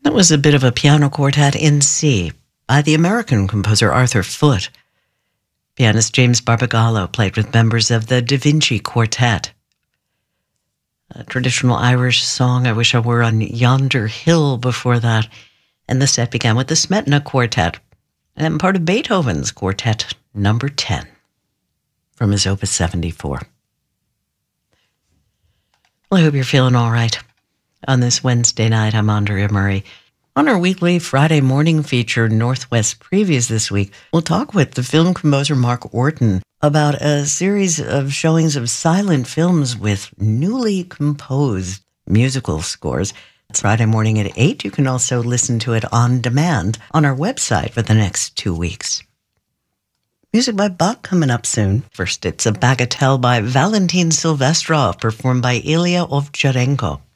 That was a bit of a piano quartet in C by the American composer Arthur Foote. Pianist James Barbagallo played with members of the Da Vinci Quartet. A traditional Irish song, I Wish I Were on Yonder Hill, before that. And the set began with the Smetana Quartet, and part of Beethoven's Quartet number 10 from his Opus 74. Well, I hope you're feeling all right. On this Wednesday night, I'm Andrea Murray. On our weekly Friday morning feature, Northwest Previews this week, we'll talk with the film composer Mark Orton about a series of showings of silent films with newly composed musical scores. It's Friday morning at 8. You can also listen to it on demand on our website for the next 2 weeks. Music by Bach coming up soon. First, it's a Bagatelle by Valentin Silvestrov, performed by Ilya Ovcharenko.